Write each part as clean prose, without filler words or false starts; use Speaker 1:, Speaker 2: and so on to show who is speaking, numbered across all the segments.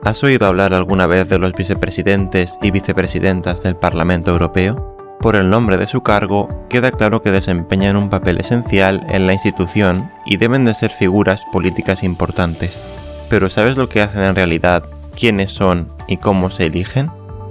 Speaker 1: ¿Has oído hablar alguna vez de los vicepresidentes y vicepresidentas del Parlamento Europeo? Por el nombre de su cargo, queda claro que desempeñan un papel esencial en la institución y deben de ser figuras políticas importantes. Pero ¿sabes lo que hacen en realidad, quiénes son y cómo se eligen?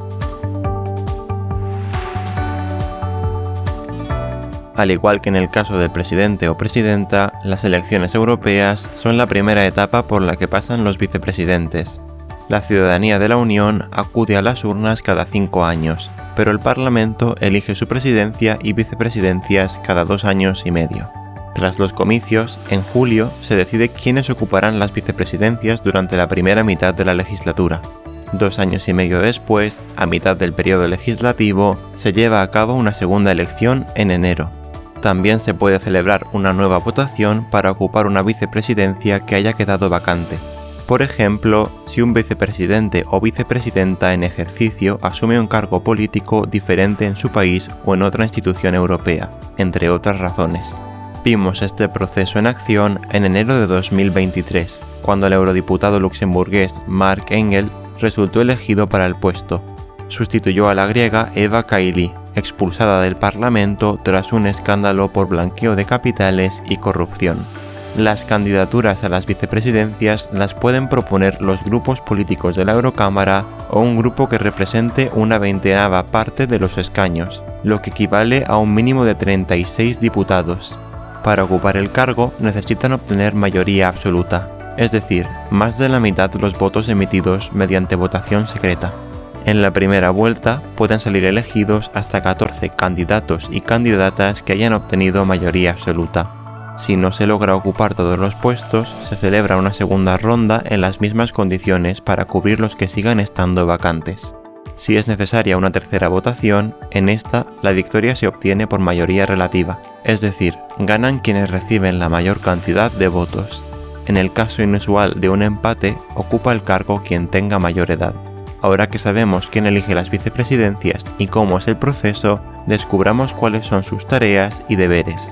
Speaker 1: Al igual que en el caso del presidente o presidenta, las elecciones europeas son la primera etapa por la que pasan los vicepresidentes. La ciudadanía de la Unión acude a las urnas cada 5 años, pero el Parlamento elige su presidencia y vicepresidencias cada 2 años y medio. Tras los comicios, en julio se decide quiénes ocuparán las vicepresidencias durante la primera mitad de la legislatura. 2 años y medio después, a mitad del periodo legislativo, se lleva a cabo una segunda elección en enero. También se puede celebrar una nueva votación para ocupar una vicepresidencia que haya quedado vacante. Por ejemplo, si un vicepresidente o vicepresidenta en ejercicio asume un cargo político diferente en su país o en otra institución europea, entre otras razones. Vimos este proceso en acción en enero de 2023, cuando el eurodiputado luxemburgués Marc Engel resultó elegido para el puesto. Sustituyó a la griega Eva Kaili, expulsada del Parlamento tras un escándalo por blanqueo de capitales y corrupción. Las candidaturas a las vicepresidencias las pueden proponer los grupos políticos de la Eurocámara o un grupo que represente una 20ª parte de los escaños, lo que equivale a un mínimo de 36 diputados. Para ocupar el cargo necesitan obtener mayoría absoluta, es decir, más de la mitad de los votos emitidos mediante votación secreta. En la primera vuelta pueden salir elegidos hasta 14 candidatos y candidatas que hayan obtenido mayoría absoluta. Si no se logra ocupar todos los puestos, se celebra una segunda ronda en las mismas condiciones para cubrir los que sigan estando vacantes. Si es necesaria una tercera votación, en esta la victoria se obtiene por mayoría relativa, es decir, ganan quienes reciben la mayor cantidad de votos. En el caso inusual de un empate, ocupa el cargo quien tenga mayor edad. Ahora que sabemos quién elige las vicepresidencias y cómo es el proceso, descubramos cuáles son sus tareas y deberes.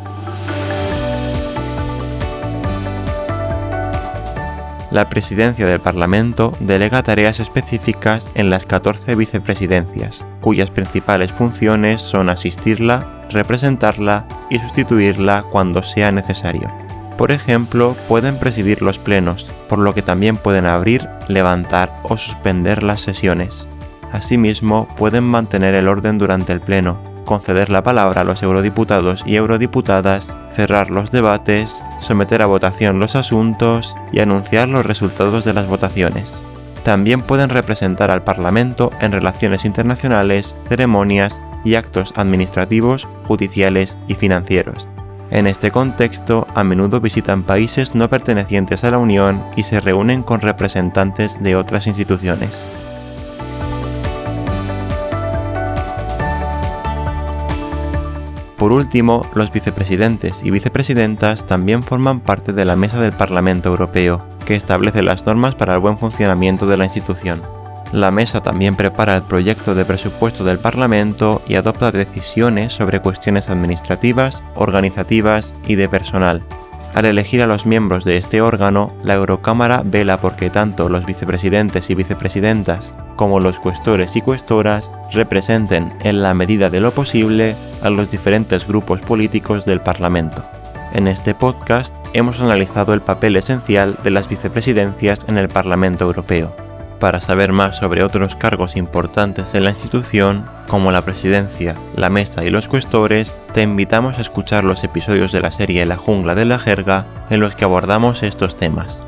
Speaker 1: La presidencia del Parlamento delega tareas específicas en las 14 vicepresidencias, cuyas principales funciones son asistirla, representarla y sustituirla cuando sea necesario. Por ejemplo, pueden presidir los plenos, por lo que también pueden abrir, levantar o suspender las sesiones. Asimismo, pueden mantener el orden durante el pleno, conceder la palabra a los eurodiputados y eurodiputadas, cerrar los debates, someter a votación los asuntos y anunciar los resultados de las votaciones. También pueden representar al Parlamento en relaciones internacionales, ceremonias y actos administrativos, judiciales y financieros. En este contexto, a menudo visitan países no pertenecientes a la Unión y se reúnen con representantes de otras instituciones. Por último, los vicepresidentes y vicepresidentas también forman parte de la Mesa del Parlamento Europeo, que establece las normas para el buen funcionamiento de la institución. La Mesa también prepara el proyecto de presupuesto del Parlamento y adopta decisiones sobre cuestiones administrativas, organizativas y de personal. Al elegir a los miembros de este órgano, la Eurocámara vela porque tanto los vicepresidentes y vicepresidentas como los cuestores y cuestoras representen, en la medida de lo posible, a los diferentes grupos políticos del Parlamento. En este podcast hemos analizado el papel esencial de las vicepresidencias en el Parlamento Europeo. Para saber más sobre otros cargos importantes en la institución, como la presidencia, la mesa y los cuestores, te invitamos a escuchar los episodios de la serie La jungla de la jerga en los que abordamos estos temas.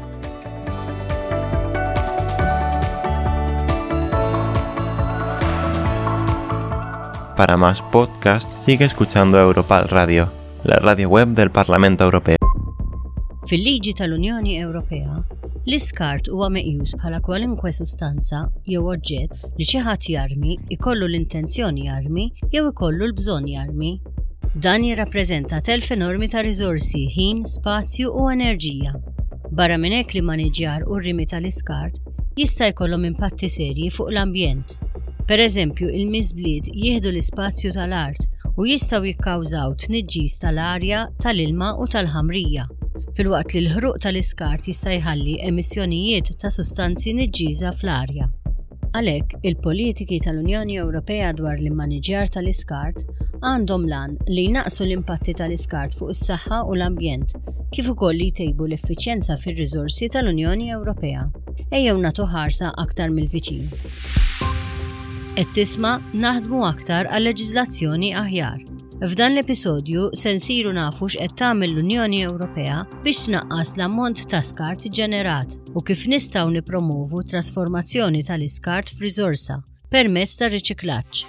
Speaker 1: Para más podcasts, sigue escuchando Europal Radio, la radio web del Parlamento Europeo.
Speaker 2: Fil-liġi tal-Unjoni Ewropea, l-iskart huwa meqjus bħala kwalinkwe sustanza jew oġġett li xi ħadd jarmi, ikollu l-intenzjoni jarmi jew ikollu l-bżonn jarmi. Dan jirrappreżenta telf enormi ta' riżorsi, ħin, spazju u enerġija. Barra minn hekk li maniġjar u r-rimi tal-iskart jista' jkollhom impatti serji fuq l-ambjent. Pereżempju, il-miżbliet jieħdu l-ispazju tal-art u jistgħu jikkawżaw tniġġis tal-arja, tal-ilma u tal-ħamrija. filwaqt li l-ħruq tal-iskart jista' jħalli emissjonijiet ta' sustanzi niġġiża fl-arja. Għalhekk, il-politiki tal-Unjoni Ewropea dwar l-immaniġġjar tal-iskart għandhom lan li jnaqsu l-impatti tal-iskart fuq is-saħħa u l-ambjent, kif ukoll li jtejbu l-effiċjenza fir-riżorsi tal-Unjoni Ewropea. Ejjew nagħtu ħarsa aktar mill-viċin. Qed tisma' naħdmu aktar għal leġiżlazzjoni aħjar. F'dan l-episodju se nsiru nafu x'qed tagħmel l-Unjoni Ewropea biex tnaqqas l-ammont ta' skart ġenerat u kif nistgħu nippromovu trasformazzjoni tal-iskart f'riżorsa permezz ta' riċiklaġġ.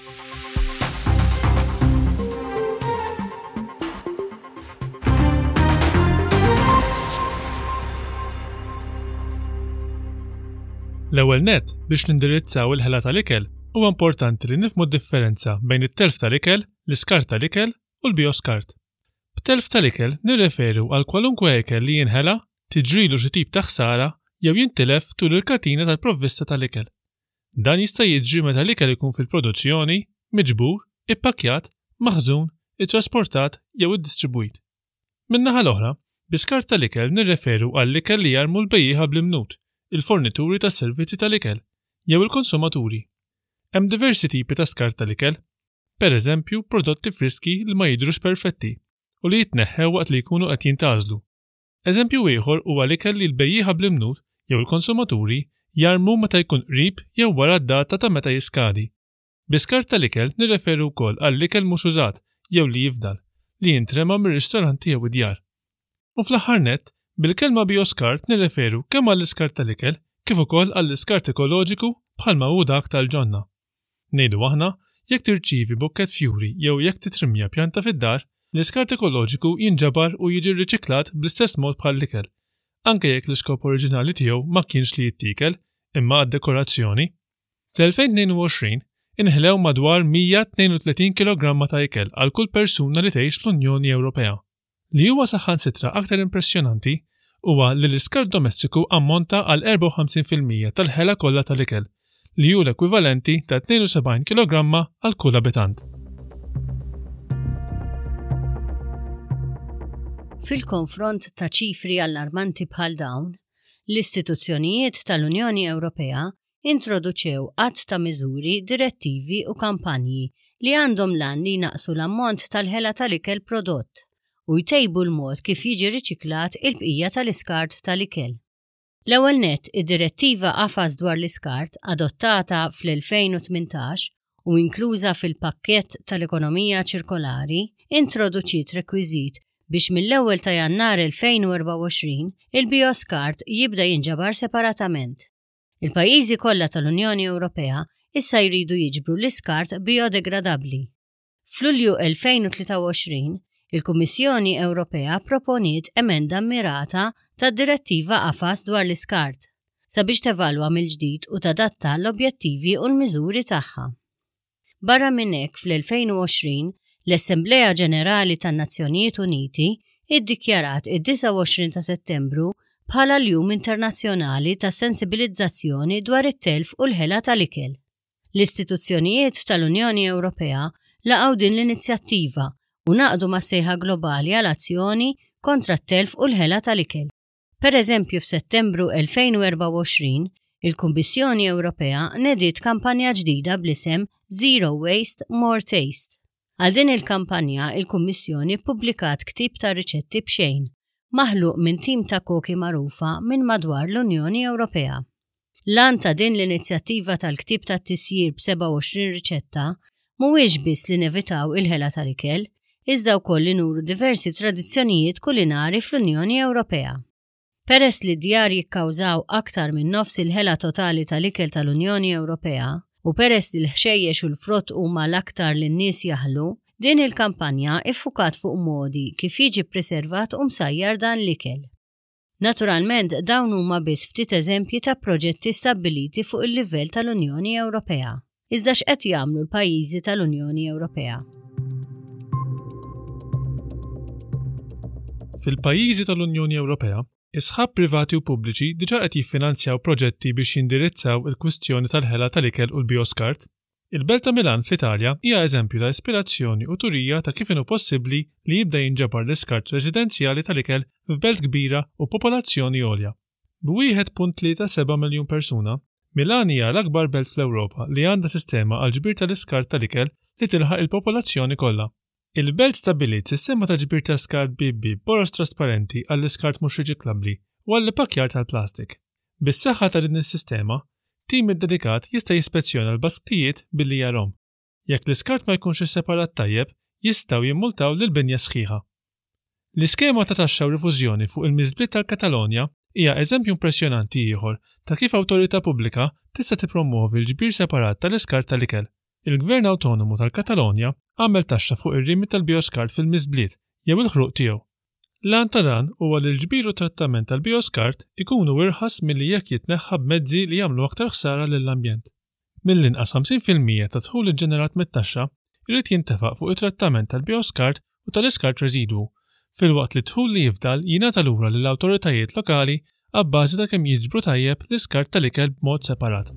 Speaker 3: L-ewwel nett biex nindirizzaw il-ħela tal-ikel huwa importanti li nifhmu d-differenza bejn it-telf tal-ikel, l-iskart tal-ikel u l-bioskart. B'telf tal-ikel nirreferu għal kwalunkwe ikel li jinħela, tiġrilu xi tip ta' ħsara jew jintilef tul il-katina tal-provvista tal-ikel. Dan jista' jiġri meta l-ikel ikun fil-produzzjoni, miġbur, ippakkjat, maħżun, ittrasportat jew iddistribwit. Min-naħa l-oħra, b'iskart tal-ikel nirreferu għall-ikel li jarmu l-bejjieħa bl-imnut, il-fornituri tas-servizzi tal-ikel jew il-konsumaturi. Hemm diversi tipi ta' skart tal-ikel, pereżempju prodotti friski li ma jidhrux perfetti u li jitneħħew waqt li jkunu qed jintgħażlu. Eżempju ieħor huwa l-ikel li l-bejjieħa bl-imnut jew il-konsumaturi jarmu meta jkun qrib jew wara d-data ta' meta jiskadi. B'iskart tal-ikel nirreferu wkoll għall-ikel mhux użat jew li jifdal li jintrema mir-ristoranti jew id-djar. U fl-aħħar nett, bil-kelma bioskart nirreferu kemm għall-iskart tal-ikel kif ukoll għall-iskart ekoloġiku bħalma hu dak tal-ġonna. Ngħidu aħna, jekk tirċievi bukket fjuri jew jekk titrimja pjanta fid-dar, l-iskart ekoloġiku jinġabar u jiġi riċiklat bl-istess mod bħall-ikel, anke jekk l-iskop oriġinali tiegħu ma kienx li jittiekel imma għad-dekorazzjoni. Fl-2022 inħlew madwar 132 kg ta' ikel għal kull persuna li tgħix l-Unjoni Ewropea. Li huwa saħansitra aktar impressjonanti huwa li l-iskart domestiku ammonta għal 54% tal-ħela kollha tal-ikel, li hu l-ekwivalenti ta' 72 kg għal kull abitant.
Speaker 2: Fil-konfront ta' ċifri allarmanti bħal dawn, l-istituzzjonijiet tal-Unjoni Ewropea introduċew għadd ta' miżuri, direttivi u kampanji li għandhom lan li naqsu l-ammont tal-ħela tal-ikel prodott u jtejbu l-mod kif jiġi riċiklat il-bqija tal-iskart tal-ikel. L-ewwel nett id-direttiva qafas dwar l-iskart adottata fl-2018 u inkluża fil-pakkett tal-ekonomija ċirkolari introduċiet rekwiżit biex mill-ewwel ta' Jannar 2024 il-bioskart jibda jinġabar separatament. Il-pajjiżi kollha tal-Unjoni Ewropea issa jridu jiġbru l-iskart biodegradabbli. F'Lulju 2023 il-Kummissjoni Ewropea proponiet emenda mirata tad-direttiva qafas dwar l-iskart sabiex tevalwa mill-ġdid u tadatta l-objettivi u l-miżuri tagħha. Barra minn hekk fl-2020 l-Assembleja Ġenerali tan-Nazzjonijiet Uniti iddikjarat id-29 ta' Settembru bħala l-Jum Internazzjonali ta' Sensibilizzazzjoni dwar it-telf u l-ħela tal-ikel. L-istituzzjonijiet tal-Unjoni Ewropea laqgħu din l-inizjattiva u naqdu ma' sejħa globali għal azzjoni kontra t-telf u l-ħela tal-ikel. Per eżempju f'Settembru 2024, il-Kummissjoni Ewropea nediet kampanja ġdida bl-isem Zero Waste, More Taste. Għal din il-kampanja il-Kummissjoni ppubblikat ktieb ta' riċetti b'xejn, maħluq minn tim ta' koki magħrufa minn madwar l-Unjoni Ewropea. L-għan ta' din l-inizjattiva tal-ktieb ta' tisjir b'27 riċetta mhuwiex biss li nevitaw il-ħela tal-ikel, iżda wkoll li nuru diversi tradizzjonijiet kulinari fl-Unjoni Ewropea. Peress li d-djar jikkawżaw aktar minn nofs il-ħela totali tal-ikel tal-Unjoni Ewropea u peress li l-ħxejjex u l-frott huma l-aktar li n-nies jaħlu, din il-kampanja iffukat fuq modi kif jiġi preservat u msajjar dan l-ikel. Naturalment dawn huma biss ftit eżempji ta' proġetti stabbiliti fuq il-livell tal-Unjoni Ewropea. Iżda x'qed jagħmlu l-pajjiżi tal-Unjoni Ewropea?
Speaker 3: Fil-pajjiżi tal-Unjoni Ewropea, isħab privati u pubbliċi diġà qed jiffinanzjaw proġetti biex jindirizzaw il-kwistjoni tal-ħela tal-ikel u l-bioskart. Il-Belt ta' Milan fl-Italja hija eżempju ta' ispirazzjoni u turija ta' kif inhu possibbli li jibda jinġabar l-iskart residenzjali tal-ikel f'belt kbira u popolazzjoni għolja. B'1.37 miljun persuna, Milan hija l-akbar belt fl-Ewropa li għandha sistema għal ġbir tal-iskart tal-ikel li tilħaq il-popolazzjoni kollha. Il-belt stabbilit sistema ta' ġbir ta' skart BB boros trasparenti għall-iskart mhux riċiklabbli u għall-pakkjar tal-plastik. Bis-saħħa ta' din is-sistema, tim id-dedikat jista' jispezzjona l-basktijiet billi jarhom. Jekk l-iskart ma jkunx isseparat tajjeb, jistgħu jimmultaw lill-binja sħiħa. L-iskema ta' taxxa u rifużjoni fuq il-miżbliet tal-Katalonja hija eżempju impressjonanti ieħor ta' kif awtorità pubblika tista' tippromovi l-ġbir separat tal-iskart tal-ikel. Il-Gvern Awtonomu tal-Katalonja għamel taxxa fuq ir-rimi tal-bioskart fil-miżbliet jew il-ħruq tiegħu. L-għan ta' dan huwa li l-ġbir u trattament tal-bioskart ikunu irħas milli jekk jitneħħa b'mezzi li jagħmlu aktar ħsara lill-ambjent. Mill-inqas 50% ta' dħul iġġenerat mit-taxxa jrid jintefaq fuq it-trattament tal-bioskart u tal-iskart residwu, filwaqt li dħul li jifdal jingħata lura lill-awtoritajiet lokali għabbażi ta' kemm jiġbru tajjeb l-iskart tal-ikel b'mod separat.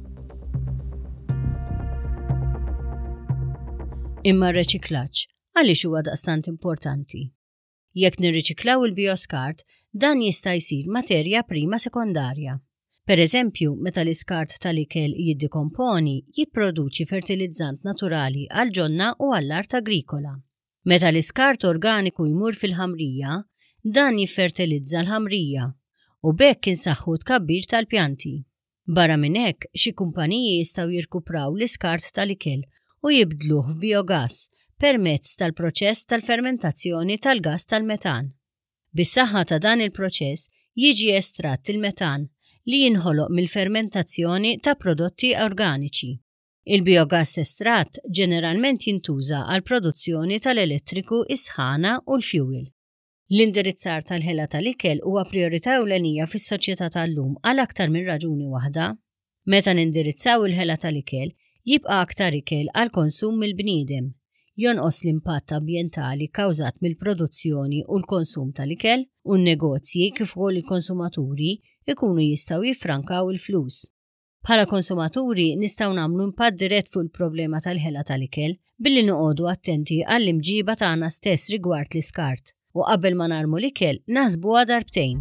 Speaker 2: Imma r-reċiklaġġ għaliex huwa daqstant importanti. Jekk nirriċiklaw il-bioskart, dan jista' jsir materja prima sekondarja. Pereżempju, meta l-iskart tal-ikel jiddikomponi, jipproduċi fertilizzant naturali għall-ġonna u għall-art agrikola. Meta l-iskart organiku jmur fil-ħamrija, dan jiffertilizza l-ħamrija u bekk insaħħu tkabbir tal-pjanti. Barra minn hekk, xi kumpaniji jistgħu jirkupraw l-iskart tal-ikel u jibdluh f'biogass permezz tal-proċess tal-fermentazzjoni tal-gass tal-metan. Bis-saħħa ta' dan il-proċess jiġi estratt il-metan li jinħoloq mill-fermentazzjoni ta' prodotti organiċi. Il-biogass estratt ġeneralment jintuża għal produzzjoni tal-elettriku is-sħana u l-fuel. L-indirizzar tal-ħela tal-ikel huwa priorità ewlenija fis-soċjetà tal-lum għal aktar minn raġuni waħda. Meta nindirizzaw il-ħela tal-ikel, jibqa' aktar ikel għal konsum mill-bniedem, jonqos l-impatt ambjentali kkawżat mill-produzzjoni u l-konsum tal-ikel u n-negozji kif ukoll il-konsumaturi ikunu jistgħu jiffrankaw il-flus. Bħala konsumaturi nistgħu nagħmlu impatt dirett fuq il-problema tal-ħela tal-ikel billi noqogħdu attenti għall-imġiba tagħna stess rigward l-iskart u qabel ma narmu l-ikel naħsbuha darbtejn.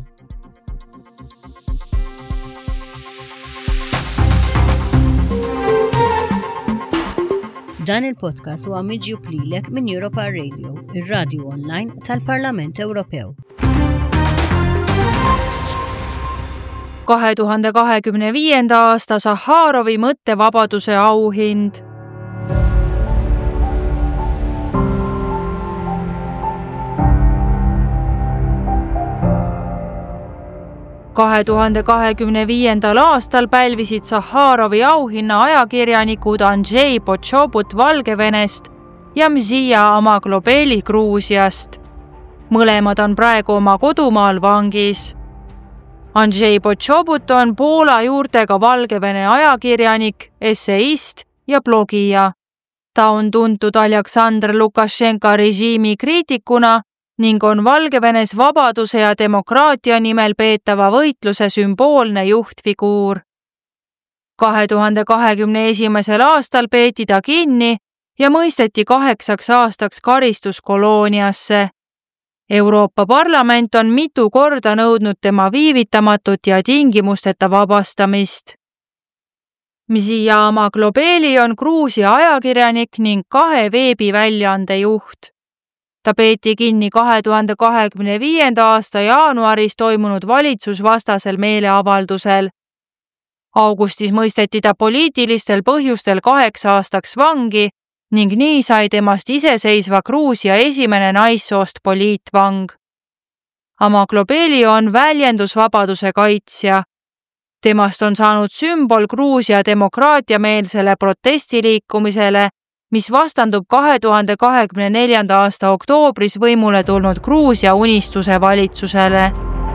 Speaker 2: Dan il-podcast huwa miġjub lilek minn Europa Radio, ir-radju online tal-Parlament Ewropew.
Speaker 4: 2025. aasta Sahharovi mõttevabaduse auhind. Kahe 2025. aastal pälvisid Sahharovi auhinna ajakirjanikud Andrzej Poczobut Valgevenest ja Mzija Amaglobeli Gruusiast. Mõlemad on praegu oma kodumaal vangis. Andrzej Poczobut on Poola juurtega Valgevene ajakirjanik, esseist ja blogija. Ta on tuntud Aleksandr Lukašenka režiimi kriitikuna ning on Valgevenes vabaduse ja demokraatia nimel peetava võitluse sümboolne juhtfiguur. 2021. aastal peeti ta kinni ja mõisteti 8 aastaks karistuskolooniasse. Euroopa Parlament on mitu korda nõudnud tema viivitamatut ja tingimusteta vabastamist. Mzija Amaglobeli on Gruusia ajakirjanik ning 2 veebiväljaande juht. Ta peeti kinni 2025. aasta jaanuaris toimunud valitsusvastasel meeleavaldusel. Augustis mõisteti ta poliitilistel põhjustel 8 aastaks vangi ning nii sai temast iseseisva Gruusia esimene naissoost poliitvang. Amaglobeli on väljendusvabaduse kaitsja. Temast on saanud sümbol Gruusia demokraatiameelsele protestiliikumisele, mis vastandub 2024. aasta oktoobris võimule tulnud Gruusia unistuse valitsusele.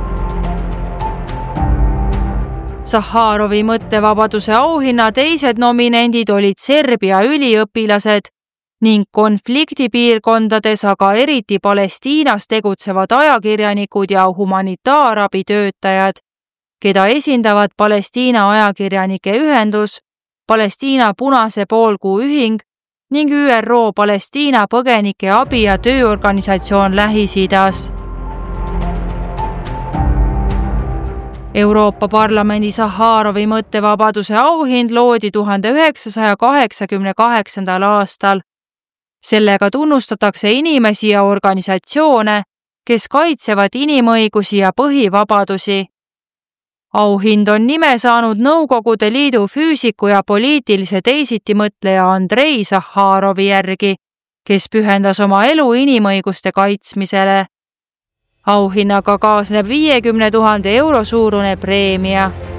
Speaker 4: Sahharovi mõttevabaduse auhinna teised nominendid olid Serbia üliõpilased ning konfliktipiirkondades, aga eriti Palestiinas tegutsevad ajakirjanikud ja humanitaarabitöötajad, keda esindavad Palestiina ajakirjanike ühendus, Palestiina Punase Poolkuu Ühing ning ÜRO Palestiina põgenike abi- ja tööorganisatsioon Lähis-Idas. Euroopa Parlamendi Saharovi mõttevabaduse auhind loodi 1988. aastal. Sellega tunnustatakse inimesi ja organisatsioone, kes kaitsevad inimõigusi ja põhivabadusi. Auhind on nime saanud Nõukogude Liidu füüsiku ja poliitilise teisitimõtleja Andrei Saharovi järgi, kes pühendas oma elu inimõiguste kaitsmisele. Auhinnaga kaasneb 50 000 euro suurune preemia.